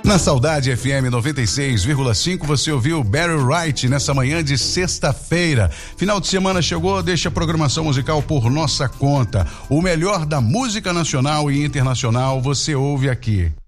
Na Saudade FM 96,5 você ouviu Barry Wright nessa manhã de sexta-feira. Final de semana chegou, deixa a programação musical por nossa conta. O melhor da música nacional e internacional você ouve aqui.